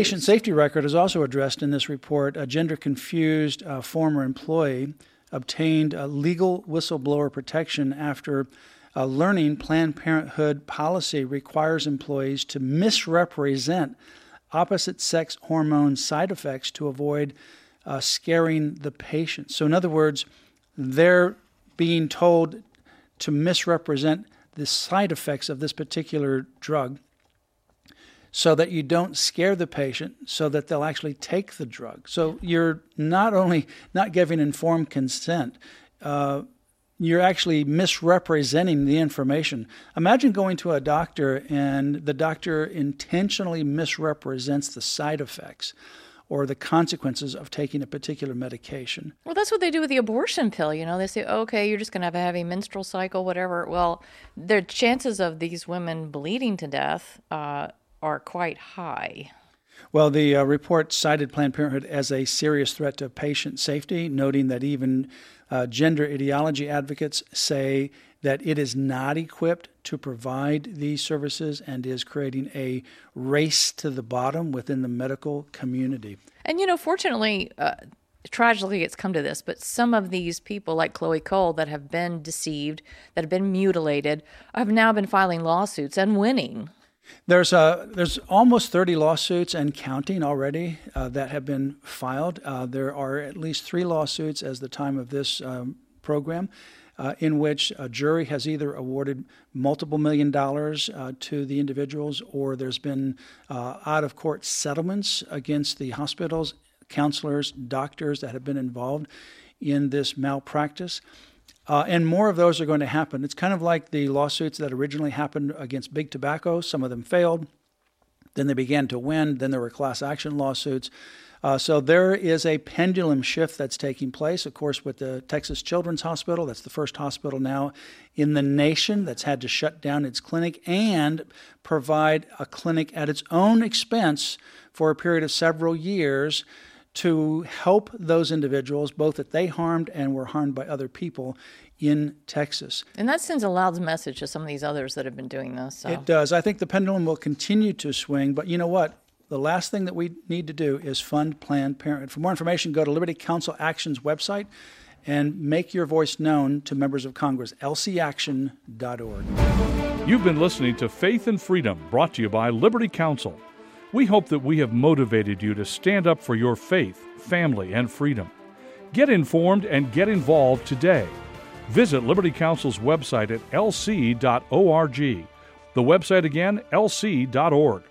Patient safety record is also addressed in this report. A gender-confused former employee obtained legal whistleblower protection after learning Planned Parenthood policy requires employees to misrepresent opposite-sex hormone side effects to avoid scaring the patient. So in other words, they're being told to misrepresent the side effects of this particular drug so that you don't scare the patient, so that they'll actually take the drug. So you're not only not giving informed consent, you're actually misrepresenting the information. Imagine going to a doctor and the doctor intentionally misrepresents the side effects or the consequences of taking a particular medication. Well, that's what they do with the abortion pill. You know, they say, okay, you're just going to have a heavy menstrual cycle, whatever. Well, the chances of these women bleeding to death are quite high. Well, the report cited Planned Parenthood as a serious threat to patient safety, noting that even gender ideology advocates say that it is not equipped to provide these services and is creating a race to the bottom within the medical community. And, you know, fortunately, tragically it's come to this, but some of these people like Chloe Cole that have been deceived, that have been mutilated, have now been filing lawsuits and winning. There's almost 30 lawsuits and counting already that have been filed. There are at least 3 lawsuits as the time of this program in which a jury has either awarded multiple $1 million to the individuals, or there's been out-of-court settlements against the hospitals, counselors, doctors that have been involved in this malpractice. And more of those are going to happen. It's kind of like the lawsuits that originally happened against big tobacco. Some of them failed. Then they began to win. Then there were class action lawsuits. So there is a pendulum shift that's taking place, of course, with the Texas Children's Hospital. That's the first hospital now in the nation that's had to shut down its clinic and provide a clinic at its own expense for a period of several years to help those individuals, both that they harmed and were harmed by other people in Texas. And that sends a loud message to some of these others that have been doing this. So. It does. I think the pendulum will continue to swing, but you know what? The last thing that we need to do is fund Planned Parenthood. For more information, go to Liberty Counsel Action's website and make your voice known to members of Congress, lcaction.org. You've been listening to Faith and Freedom, brought to you by Liberty Counsel. We hope that we have motivated you to stand up for your faith, family, and freedom. Get informed and get involved today. Visit Liberty Counsel's website at lc.org. The website again, lc.org.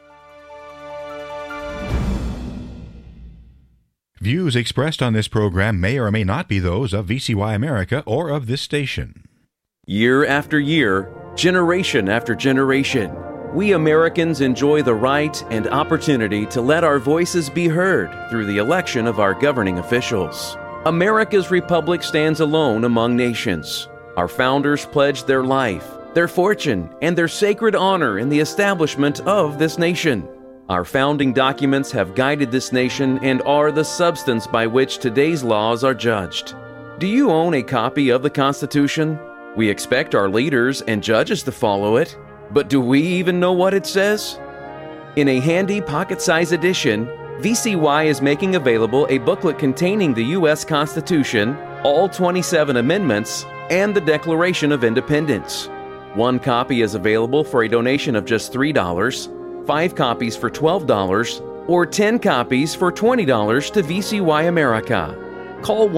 Views expressed on this program may or may not be those of VCY America or of this station. Year after year, generation after generation, we Americans enjoy the right and opportunity to let our voices be heard through the election of our governing officials. America's republic stands alone among nations. Our founders pledged their life, their fortune, and their sacred honor in the establishment of this nation. Our founding documents have guided this nation and are the substance by which today's laws are judged. Do you own a copy of the Constitution? We expect our leaders and judges to follow it. But do we even know what it says? In a handy pocket-sized edition, VCY is making available a booklet containing the U.S. Constitution, all 27 amendments, and the Declaration of Independence. 1 copy is available for a donation of just $3, 5 copies for $12, or 10 copies for $20 to VCY America. Call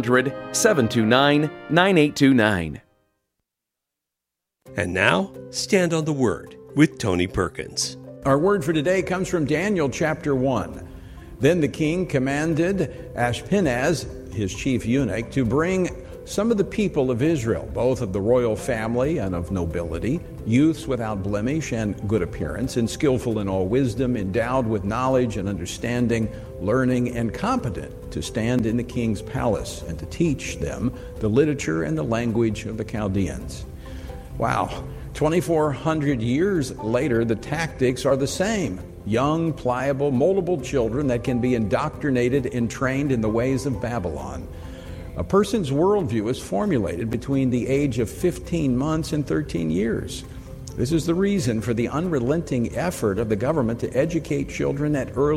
1-800-729-9829. And now, Stand on the Word with Tony Perkins. Our word for today comes from Daniel chapter 1. Then the king commanded Ashpenaz, his chief eunuch, to bring some of the people of Israel, both of the royal family and of nobility, youths without blemish and good appearance, and skillful in all wisdom, endowed with knowledge and understanding, learning, and competent to stand in the king's palace and to teach them the literature and the language of the Chaldeans. Wow, 2,400 years later, the tactics are the same. Young, pliable, moldable children that can be indoctrinated and trained in the ways of Babylon. A person's worldview is formulated between the age of 15 months and 13 years. This is the reason for the unrelenting effort of the government to educate children at early